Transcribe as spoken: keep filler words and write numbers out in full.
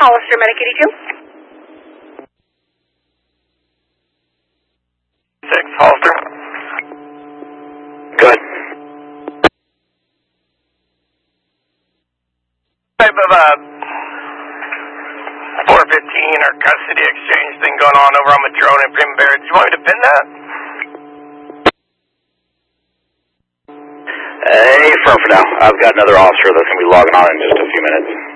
Hollister, Medic eighty-two. Six, Hollister. Good. Type of a four fifteen or custody exchange thing going on over on Madrone and Primavera. Do you want me to pin that? Hey, firm for now. I've got another officer that's going to be logging on in just a few minutes.